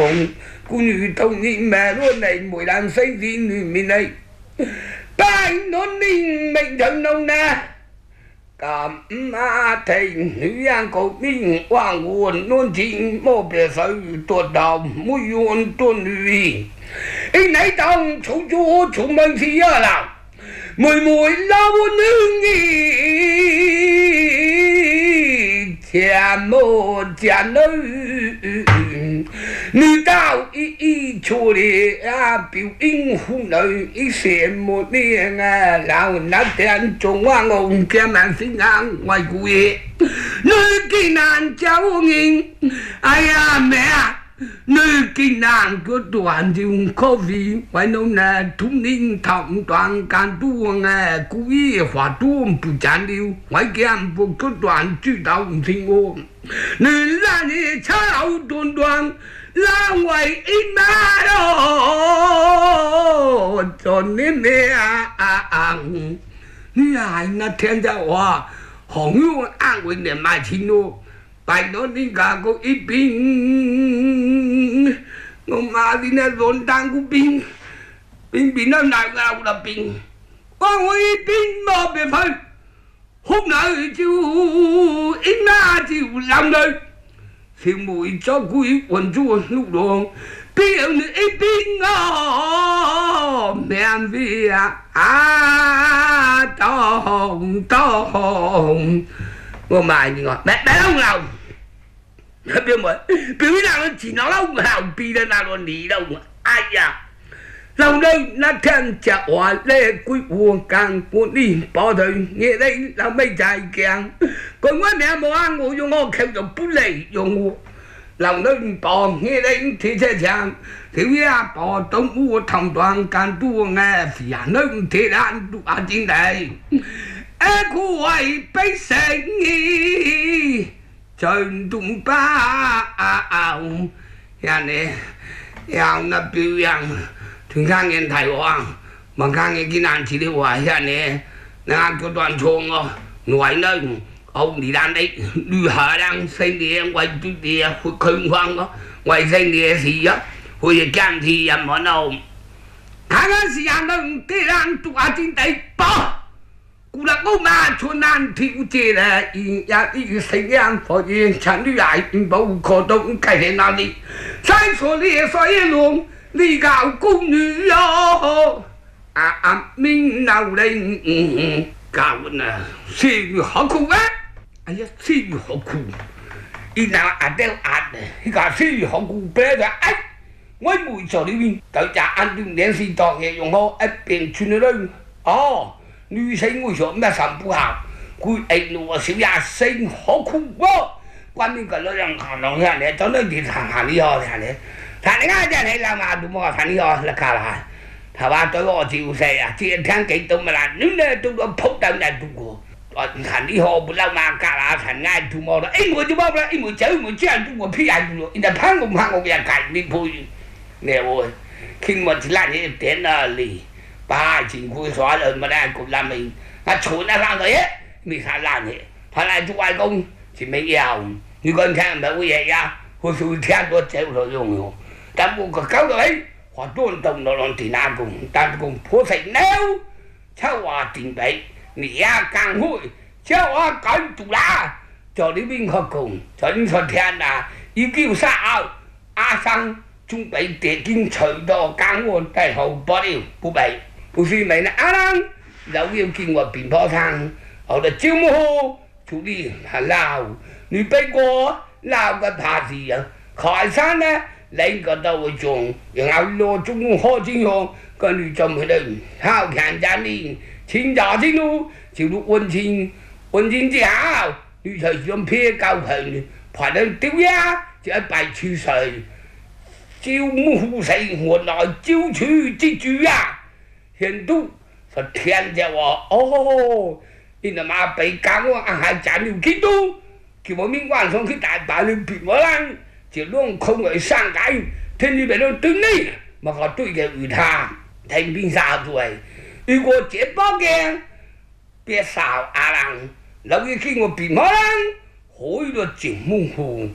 用，故女童年咩攞嚟梅蘭西子裏面嚟，拜攞年明長路呢？咁啊庭女人個面話我攞錢冇別水多到冇用多女，你嚟當操作出門事啊啦，妹妹老女家母家女。女到一出嚟啊，表演婦女一羨慕呢啊，老那天中華我家萬先生為故嘢，女見難教人，哎呀咩啊，女見難個斷掉咖啡，為侬那童年頭斷間多啊，故意話多不賺了，為見不個斷知道唔聽我，女讓你炒斷斷。浪為一馬咯，做你咩啊？你係那天就話紅油安慰你買錢咯，拜託你家個一邊，我媽你那亂當個邊那鬧鬧啦邊，我一邊冇別分，好難就一馬就浪淚。小妹做鬼混做路浪，邊你一邊哦，命飛啊當，我賣你個，咩窿流，表妹，表妹那個錢流後邊的那個泥窿，哎呀！老女那天就話咧，鬼和更半年bỏ thời nghe đây là mấy dài càng còn với mẹ mua ăn ngủ dùng ngô kêu cho bút lì dùng ngủ lòng nữ bỏ nghe đây thì sẽ chẳng thì ra bỏ tông mua thòng toàn càng tua nghe phỉ nữ thì đàn tụ à chính đây ê khu hoài bấy sinh nghi trời tung ba nhà này nhà nó biểu hiện thường khang nghe Thái Hoàng mà khang nghe cái nạn chỉ đi hoài ra nè nàng có toàn chuông ngoài nơi ông đi đàn đấy đi hở đang xây địa ngoài tu địa hồi khơi hoang đó ngoài xây địa gì á hồi can thì làm món nào khang cái gì ăn đâu cái đang tụ ăn trên tay bỏ cụ là cô mà chuồn ăn thì cũng chỉ là ya đi xây ăn phò gì chẳng đi lại bầu khó đông cái thế nào đi sai số đi sai luôn đi gạo cung nữ mình nào đây gạo nè xì họ khùng á anh ấy xì họ khùng đi nào đeo gạo xì họ khùng bé ra ấy mấy buổi chiều đi mình tới nhà ăn đừng đến xì tỏ nghe dùng họ ấy biển chuyên ở đây nữ sinh ngồi xuống mà sắm phù hợp cùi ấy nó xíu nhà sinh họ khùng quá quan mình cả lo rằng họ nói ra này cho nên thì thằng hàng đi ho này thằng này ngay này là mà đúng không thằng đi ho là cả là thằng ba tôi gọi chịu xe à chuyện thằng cái tôi mà là nếu này tôi đã phốt đầu này tôi của thằng đi ho bữa lâu mà cả là thằng ngay tôi mò đó ít người tôi bao là ít người chơi người chơi tôi còn phi anh tôi in phán cũng hàng cũng cài đi phui nè ơi khi mà chỉ là những tiền là lì ba chỉ khui xóa rồi mà đang cũng làm mình chủ nó làm rồi ấy mình phải làm vậy phải lại chụp ai công chỉ mấy giàu như con thằng mà bây giờ ra hồi xưa theo tôi chịu rồi dùng ta cũng có câu đấy họ tuân tổng nó làm thì nam cùng ta cùng phố sạch nếu cháu hòa tình bậy nỉ càng hụi cháu hòa cánh tụ lá cho đến bên họ cùng cho đến phần thiên là ý kêu sao sang chúng bậy để kinh trời đó càng nguồn tại hậu bỏ điều bố bậy bố gì mày là đang giáo viên kinh qua bình phó thang ở đó chiêu mô chú đi là Lào người bây qua Lào cái thà gì à khỏi sáng á lấy cái đầu chuồng áo lô chung ho chính ho cái người chồng ở đây hao khăn gia đình chính rõ chính lu chịu đủ quân chính gì hảo như thời trong phía cao thần phải đến tiêu giá chỉ ở bài chư sợi chiêu mù xây nguồn nói chiêu chư chi chư à hiện tu Phật thiên cho ô in là mà bị cám hai chán điều kỹ tu kiểu mỗi minh quan xong khi tại bà lưu bị mở lăng chỉ luôn không người sang cái thế như vậy nó tính đi mà họ tụi cái ủy thà thành binh sao rồi đi qua chết bao kìa biết sao à lăng lâu khi ngồi bị mở lăng hối được chỉ mung hù